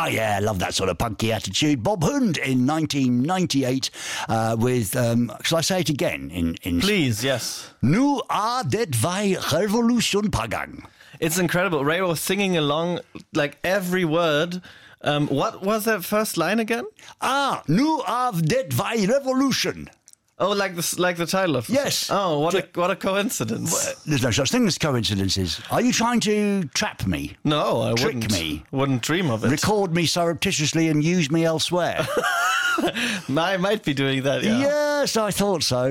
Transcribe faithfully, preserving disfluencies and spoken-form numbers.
Oh, yeah, I love that sort of punky attitude. Bob Hund in nineteen ninety-eight uh, with, um, shall I say it again? In, in Please, yes. Nu er det vej revolution på gang. It's incredible. Ray was singing along like every word. Um, what was that first line again? Ah, nu er det vej revolution. Oh, like the like the title of the Yes. song. Oh, what a what a coincidence! There's no such thing as coincidences. Are you trying to trap me? No, I Trick wouldn't. me. Wouldn't dream of it. Record me surreptitiously and use me elsewhere? I might be doing that. Yeah. Yes, I thought so.